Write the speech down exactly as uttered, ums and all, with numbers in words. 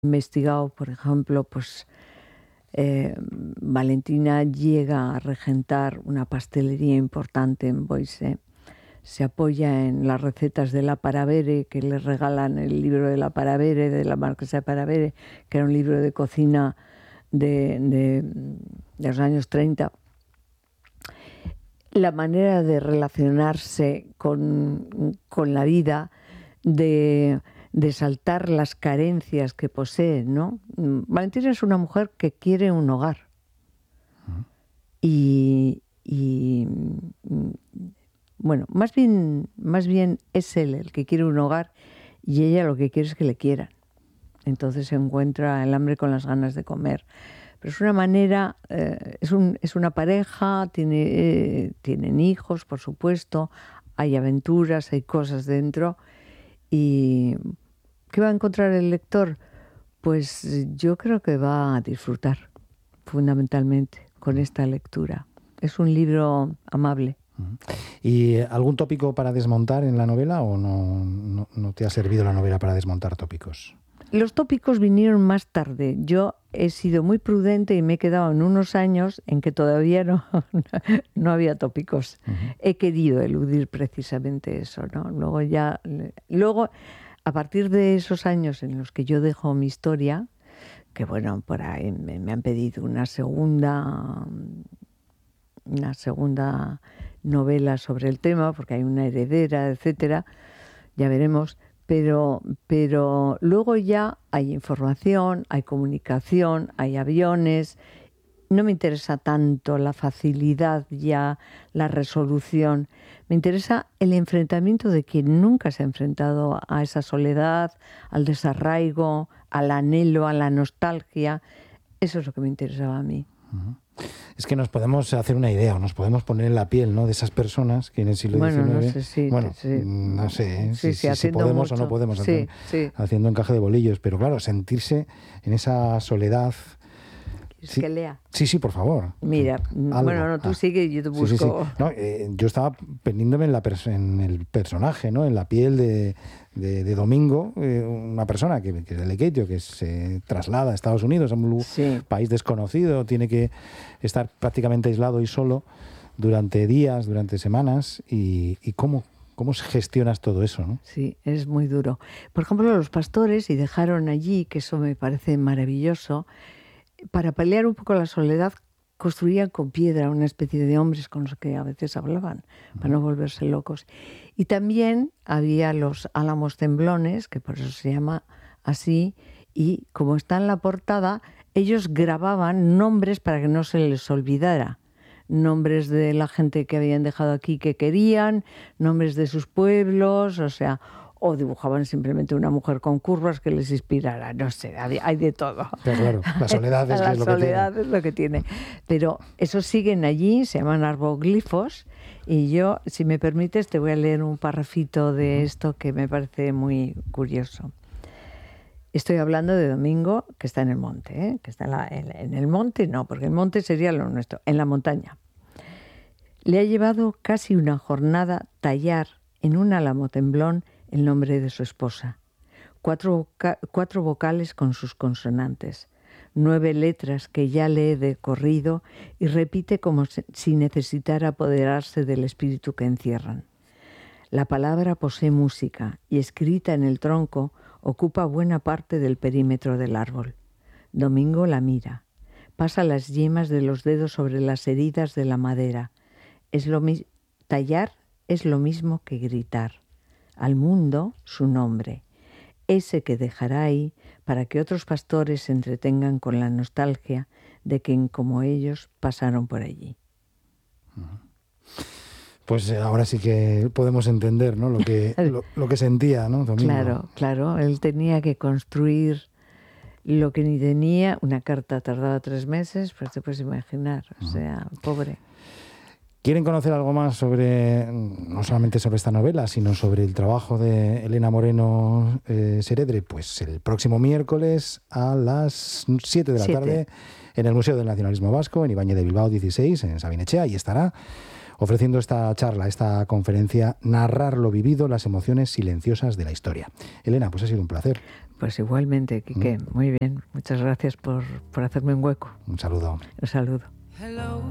investigado, por ejemplo, pues eh, Valentina llega a regentar una pastelería importante en Boise. Se apoya en las recetas de la Paravere, que le regalan el libro de la Paravere, de la marquesa de Paravere, que era un libro de cocina de, de, de los años treinta. La manera de relacionarse con, con la vida, de, de saltar las carencias que posee, ¿no? Valentina es una mujer que quiere un hogar. Uh-huh. Y... y Bueno, más bien, más bien es él el que quiere un hogar y ella lo que quiere es que le quieran. Entonces se encuentra el hambre con las ganas de comer. Pero es una manera, eh, es, un, es una pareja, tiene, eh, tienen hijos, por supuesto, hay aventuras, hay cosas dentro. ¿Y qué va a encontrar el lector? Pues yo creo que va a disfrutar, fundamentalmente, con esta lectura. Es un libro amable. ¿Y algún tópico para desmontar en la novela o no, no, no te ha servido la novela para desmontar tópicos? Los tópicos vinieron más tarde. Yo he sido muy prudente y me he quedado en unos años en que todavía no, no había tópicos. Uh-huh. He querido eludir precisamente eso, ¿no? Luego ya, luego, a partir de esos años en los que yo dejo mi historia, que bueno, por ahí me, me han pedido una segunda, una segunda novela sobre el tema, porque hay una heredera, etcétera, ya veremos, pero, pero luego ya hay información, hay comunicación, hay aviones. No me interesa tanto la facilidad ya, la resolución. Me interesa el enfrentamiento de quien nunca se ha enfrentado a esa soledad, al desarraigo, al anhelo, a la nostalgia. Eso es lo que me interesaba a mí. Uh-huh. Es que nos podemos hacer una idea o nos podemos poner en la piel, ¿no?, de esas personas que en el siglo bueno, diecinueve... No sé si, bueno, sí. no sé ¿eh? sí, si, sí, si, si podemos mucho. o no podemos sí, hacer, sí. haciendo encaje de bolillos, pero claro, sentirse en esa soledad... ¿Es sí, que lea? Sí, sí, por favor. Mira, Algo. bueno, no, tú ah. sigue y yo te busco. Sí, sí, sí. No, eh, yo estaba pendiéndome en, la pers- en el personaje, ¿no?, en la piel de, de, de Domingo, eh, una persona que, que es de Lequeitio, que se traslada a Estados Unidos, a un sí. país desconocido, tiene que estar prácticamente aislado y solo durante días, durante semanas, y, y cómo, cómo gestionas todo eso, ¿no? Sí, es muy duro. Por ejemplo, los pastores, y dejaron allí, que eso me parece maravilloso, para paliar un poco la soledad, construían con piedra una especie de hombres con los que a veces hablaban, para no volverse locos. Y también había los álamos temblones, que por eso se llama así, y como está en la portada, ellos grababan nombres para que no se les olvidara. Nombres de la gente que habían dejado aquí que querían, nombres de sus pueblos, o sea... o dibujaban simplemente una mujer con curvas que les inspirara, no sé, hay de todo. Pero claro, la soledad es, la es lo soledad que tiene. es lo que tiene. Pero esos siguen allí, se llaman arboglifos, y yo, si me permites, te voy a leer un parrafito de uh-huh. esto que me parece muy curioso. Estoy hablando de Domingo, que está en el monte, ¿eh? que está en, la, en, en el monte, no, porque el monte sería lo nuestro, en la montaña. Le ha llevado casi una jornada tallar en un álamo temblón el nombre de su esposa. Cuatro, voca- cuatro vocales con sus consonantes. Nueve letras que ya lee de corrido y repite como si necesitara apoderarse del espíritu que encierran. La palabra posee música y escrita en el tronco ocupa buena parte del perímetro del árbol. Domingo la mira. Pasa las yemas de los dedos sobre las heridas de la madera. Es lo mi- tallar es lo mismo que gritar. Al mundo su nombre, ese que dejará ahí para que otros pastores se entretengan con la nostalgia de quien como ellos pasaron por allí. Pues ahora sí que podemos entender, ¿no?, lo que, lo, lo que sentía, ¿no?, Domingo. Claro, claro, él tenía que construir lo que ni tenía. Una carta tardaba tres meses, pues te puedes imaginar, o sea, pobre. ¿Quieren conocer algo más sobre, no solamente sobre esta novela, sino sobre el trabajo de Elena Moreno eh, Seredre? Pues el próximo miércoles a las siete de la Siete. tarde en el Museo del Nacionalismo Vasco, en Ibáñez de Bilbao dieciséis, en Sabinetxea, y estará ofreciendo esta charla, esta conferencia, Narrar lo vivido, las emociones silenciosas de la historia. Elena, pues ha sido un placer. Pues igualmente, Quique, mm. muy bien. Muchas gracias por, por hacerme un hueco. Un saludo. Un saludo. Hello.